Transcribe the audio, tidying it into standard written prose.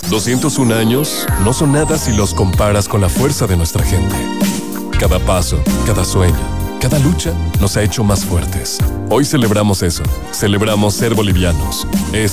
201 años no son nada si los comparas con la fuerza de nuestra gente. Cada paso, cada sueño, cada lucha nos ha hecho más fuertes. Hoy celebramos eso. Celebramos ser bolivianos.